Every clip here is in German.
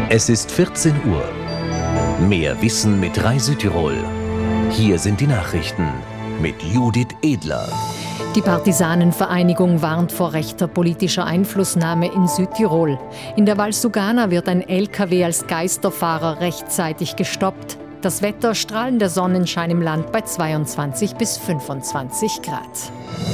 Es ist 14 Uhr. Mehr Wissen mit Rai Südtirol. Hier sind die Nachrichten mit Judith Edler. Die Partisanenvereinigung warnt vor rechter politischer Einflussnahme in Südtirol. In der Val Sugana wird ein LKW als Geisterfahrer rechtzeitig gestoppt. Das Wetter: strahlender Sonnenschein im Land bei 22 bis 25 Grad.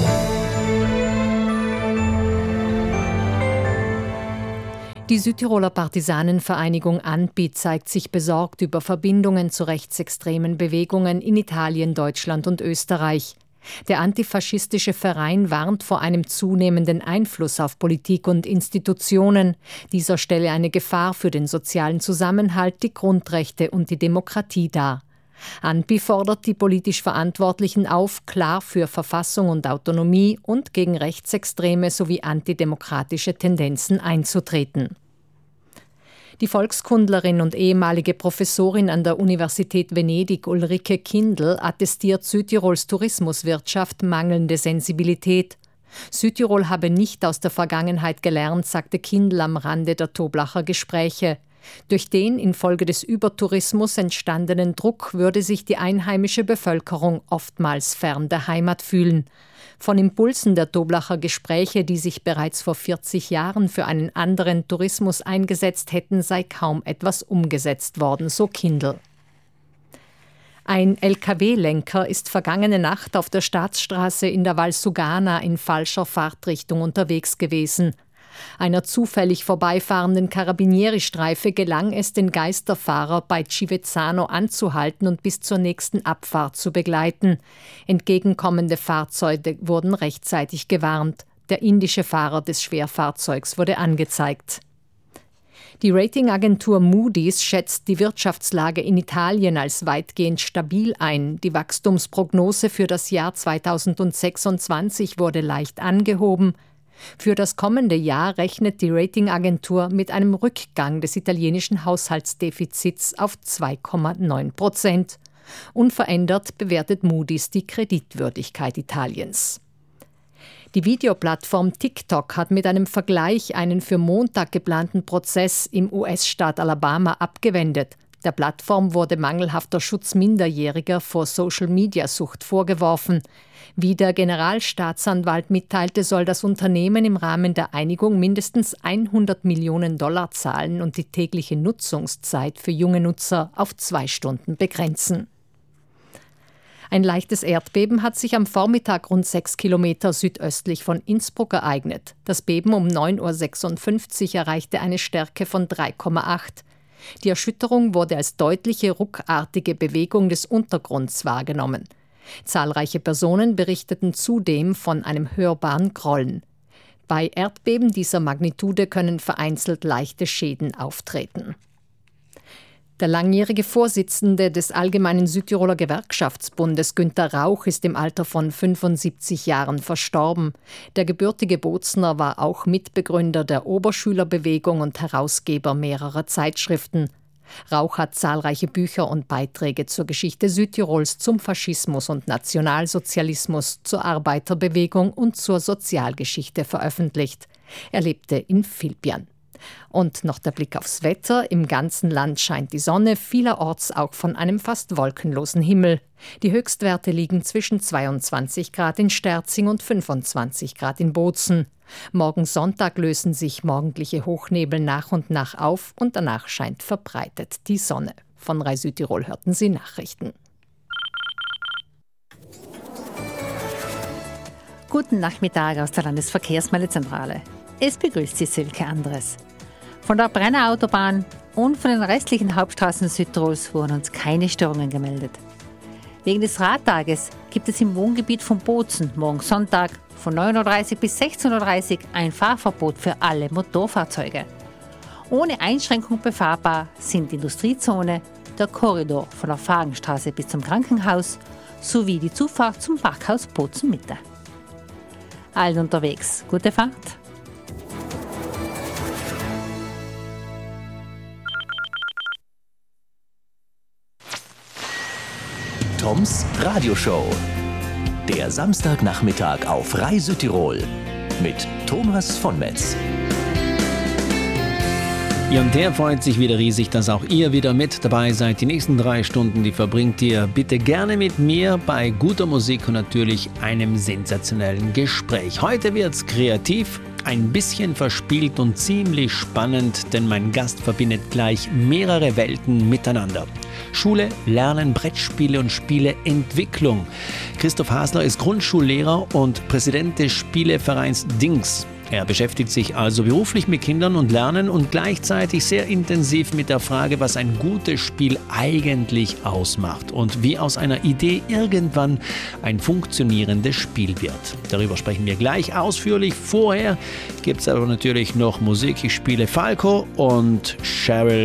Die Südtiroler Partisanenvereinigung ANPI zeigt sich besorgt über Verbindungen zu rechtsextremen Bewegungen in Italien, Deutschland und Österreich. Der antifaschistische Verein warnt vor einem zunehmenden Einfluss auf Politik und Institutionen. Dieser stelle eine Gefahr für den sozialen Zusammenhalt, die Grundrechte und die Demokratie dar. ANPI fordert die politisch Verantwortlichen auf, klar für Verfassung und Autonomie und gegen rechtsextreme sowie antidemokratische Tendenzen einzutreten. Die Volkskundlerin und ehemalige Professorin an der Universität Venedig Ulrike Kindl attestiert Südtirols Tourismuswirtschaft mangelnde Sensibilität. Südtirol habe nicht aus der Vergangenheit gelernt, sagte Kindl am Rande der Toblacher Gespräche. Durch den infolge des Übertourismus entstandenen Druck würde sich die einheimische Bevölkerung oftmals fern der Heimat fühlen. Von Impulsen der Toblacher Gespräche, die sich bereits vor 40 Jahren für einen anderen Tourismus eingesetzt hätten, sei kaum etwas umgesetzt worden, so Kindl. Ein LKW-Lenker ist vergangene Nacht auf der Staatsstraße in der Val Sugana in falscher Fahrtrichtung unterwegs gewesen. Einer zufällig vorbeifahrenden Carabinieri-Streife gelang es, den Geisterfahrer bei Civezzano anzuhalten und bis zur nächsten Abfahrt zu begleiten. Entgegenkommende Fahrzeuge wurden rechtzeitig gewarnt. Der indische Fahrer des Schwerfahrzeugs wurde angezeigt. Die Ratingagentur Moody's schätzt die Wirtschaftslage in Italien als weitgehend stabil ein. Die Wachstumsprognose für das Jahr 2026 wurde leicht angehoben. Für das kommende Jahr rechnet die Ratingagentur mit einem Rückgang des italienischen Haushaltsdefizits auf 2,9%. Unverändert bewertet Moody's die Kreditwürdigkeit Italiens. Die Videoplattform TikTok hat mit einem Vergleich einen für Montag geplanten Prozess im US-Staat Alabama abgewendet. Der Plattform wurde mangelhafter Schutz Minderjähriger vor Social-Media-Sucht vorgeworfen. Wie der Generalstaatsanwalt mitteilte, soll das Unternehmen im Rahmen der Einigung mindestens $100 Millionen zahlen und die tägliche Nutzungszeit für junge Nutzer auf 2 Stunden begrenzen. Ein leichtes Erdbeben hat sich am Vormittag rund 6 Kilometer südöstlich von Innsbruck ereignet. Das Beben um 9.56 Uhr erreichte eine Stärke von 3,8. Die Erschütterung wurde als deutliche, ruckartige Bewegung des Untergrunds wahrgenommen. Zahlreiche Personen berichteten zudem von einem hörbaren Grollen. Bei Erdbeben dieser Magnitude können vereinzelt leichte Schäden auftreten. Der langjährige Vorsitzende des Allgemeinen Südtiroler Gewerkschaftsbundes, Günter Rauch, ist im Alter von 75 Jahren verstorben. Der gebürtige Bozner war auch Mitbegründer der Oberschülerbewegung und Herausgeber mehrerer Zeitschriften. Rauch hat zahlreiche Bücher und Beiträge zur Geschichte Südtirols, zum Faschismus und Nationalsozialismus, zur Arbeiterbewegung und zur Sozialgeschichte veröffentlicht. Er lebte in Vilpian. Und noch der Blick aufs Wetter. Im ganzen Land scheint die Sonne, vielerorts auch von einem fast wolkenlosen Himmel. Die Höchstwerte liegen zwischen 22 Grad in Sterzing und 25 Grad in Bozen. Morgen Sonntag lösen sich morgendliche Hochnebel nach und nach auf und danach scheint verbreitet die Sonne. Von Rai Südtirol hörten Sie Nachrichten. Guten Nachmittag aus der Landesverkehrsmeldezentrale. Es begrüßt Sie Silke Andres. Von der Brenner Autobahn und von den restlichen Hauptstraßen Südtirols wurden uns keine Störungen gemeldet. Wegen des Radtages gibt es im Wohngebiet von Bozen morgen Sonntag von 9.30 Uhr bis 16.30 Uhr ein Fahrverbot für alle Motorfahrzeuge. Ohne Einschränkung befahrbar sind die Industriezone, der Korridor von der Fagenstraße bis zum Krankenhaus sowie die Zufahrt zum Parkhaus Bozen Mitte. Allen unterwegs, gute Fahrt! Toms Radioshow. Der Samstagnachmittag auf Rai Südtirol mit Thomas von Metz. Ja, und der freut sich wieder riesig, dass auch ihr wieder mit dabei seid. Die nächsten 3 Stunden, die verbringt ihr bitte gerne mit mir bei guter Musik und natürlich einem sensationellen Gespräch. Heute wird's kreativ, ein bisschen verspielt und ziemlich spannend, denn mein Gast verbindet gleich mehrere Welten miteinander. Schule, Lernen, Brettspiele und Spieleentwicklung. Christoph Hasler ist Grundschullehrer und Präsident des Spielevereins Dings. Er beschäftigt sich also beruflich mit Kindern und Lernen und gleichzeitig sehr intensiv mit der Frage, was ein gutes Spiel eigentlich ausmacht und wie aus einer Idee irgendwann ein funktionierendes Spiel wird. Darüber sprechen wir gleich ausführlich. Vorher gibt es aber natürlich noch Musik. Ich spiele Falco und Sheryl